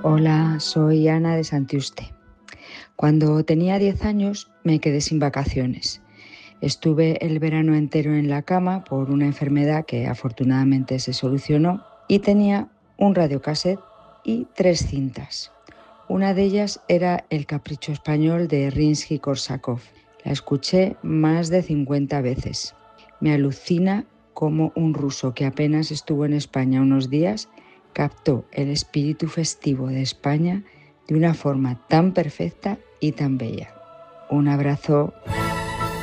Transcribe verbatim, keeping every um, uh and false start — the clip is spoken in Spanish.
Hola, soy Ana de Santiuste. Cuando tenía diez años me quedé sin vacaciones. Estuve el verano entero en la cama por una enfermedad que afortunadamente se solucionó y tenía un radiocassette y tres cintas. Una de ellas era El Capricho Español de Rimski-Kórsakov. La escuché más de cincuenta veces. Me alucina cómo un ruso que apenas estuvo en España unos días captó el espíritu festivo de España de una forma tan perfecta y tan bella. Un abrazo.